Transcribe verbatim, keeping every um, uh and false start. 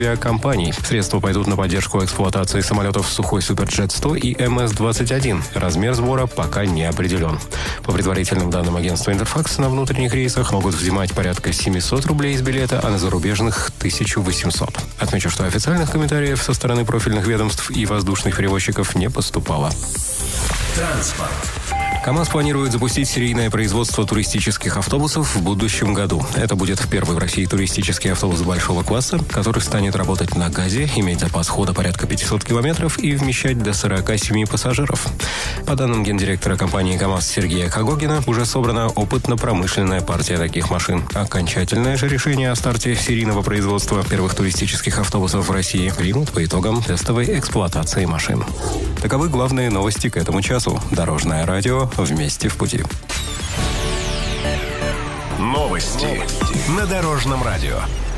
авиакомпаний. Средства пойдут на поддержку эксплуатации самолетов Сухой Суперджет сто и эм эс двадцать один. Размер сбора пока не определен. По предварительным данным агентства Интерфакс, на внутренних рейсах могут взимать порядка семьсот рублей с билета, а на зарубежных – тысячу восемьсот. Отмечу, что официальных комментариев со стороны профильных ведомств и воздушных перевозчиков не поступало. Транспорт. КАМАЗ планирует запустить серийное производство туристических автобусов в будущем году. Это будет первый в России туристический автобус большого класса, который станет работать на газе, иметь запас хода порядка пятьсот километров и вмещать до сорок семь пассажиров. По данным гендиректора компании КАМАЗ Сергея Кагогина, уже собрана опытно-промышленная партия таких машин. Окончательное же решение о старте серийного производства первых туристических автобусов в России примут по итогам тестовой эксплуатации машин. Таковы главные новости к этому часу. Дорожное радио. Вместе в пути. Новости на Дорожном радио.